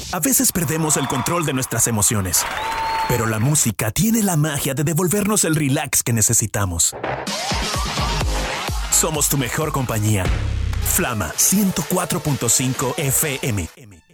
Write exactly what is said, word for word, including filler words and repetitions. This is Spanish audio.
A veces perdemos el control de nuestras emociones, pero la música tiene la magia de devolvernos el relax que necesitamos. Somos tu mejor compañía. Flama ciento cuatro punto cinco F M.